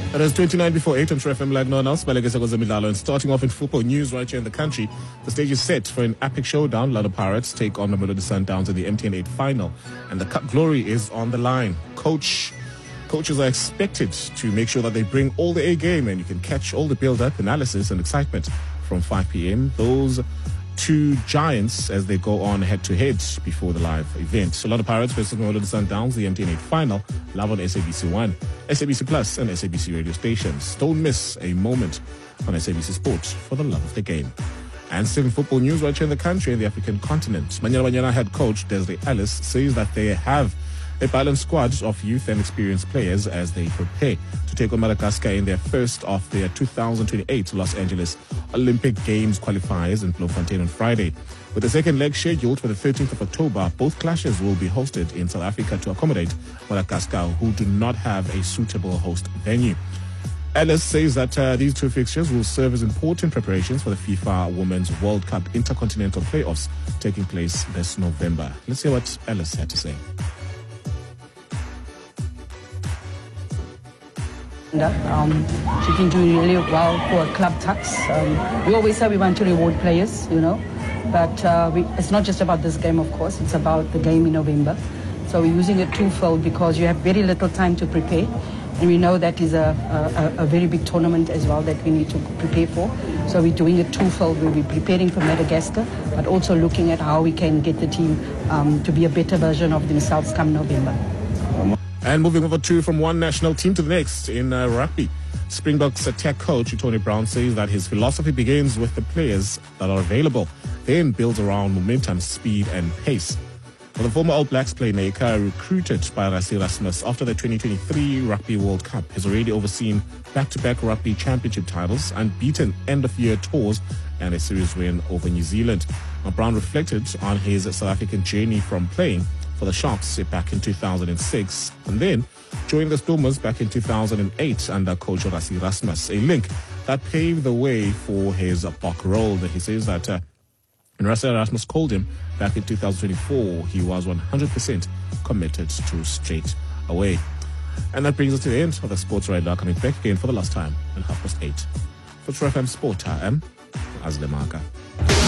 It is 29 before 8 on True FM Live now. And starting off in football news right here in the country, the stage is set for an epic showdown. Lado Pirates take on the Mamelodi Sundowns in the MTN 8 final, and the cup glory is on the line. Coaches are expected to make sure that they bring all the A game, and you can catch all the build-up, analysis, and excitement from 5 p.m. Those two giants as they go on head-to-head before the live event. So Lado Pirates versus Mamelodi Sundowns, the MTN 8 final, live on SABC 1, SABC Plus, and SABC radio stations. Don't miss a moment on SABC Sports for the love of the game. And still in football news right here in the country and the African continent, Banyana head coach Desiree Ellis says that they have a balanced squad of youth and experienced players as they prepare to take on Madagascar in their first of their 2028 Los Angeles Olympic Games qualifiers in Bloemfontein on Friday. With the second leg scheduled for the 13th of October, both clashes will be hosted in South Africa to accommodate Madagascar, who do not have a suitable host venue. Ellis says that these two fixtures will serve as important preparations for the FIFA Women's World Cup Intercontinental Playoffs taking place this November. Let's hear what Ellis had to say. She's been doing really well for Club Tuks. We always say we want to reward players, but it's not just about this game, of course. It's about the game in November. So we're using it twofold because you have very little time to prepare. And we know that is a very big tournament as well that we need to prepare for. So we're doing it twofold. We'll be preparing for Madagascar, but also looking at how we can get the team to be a better version of themselves come November. And moving over from one national team to the next in rugby. Springboks attack coach Tony Brown says that his philosophy begins with the players that are available, then builds around momentum, speed and pace. Well, the former All Blacks playmaker, recruited by Rassie Erasmus after the 2023 Rugby World Cup, has already overseen back-to-back rugby championship titles, unbeaten end-of-year tours and a series win over New Zealand. Now, Brown reflected on his South African journey from playing for the Sharks back in 2006 and then joined the Stormers back in 2008 under coach Rassie Erasmus, a link that paved the way for his Bok role. He says that when Rassie Erasmus called him back in 2024, he was 100% committed to straight away. And that brings us to the end of the Sports Radar, coming back again for the last time at 8:30. For True FM Sport, I am Azle Maka.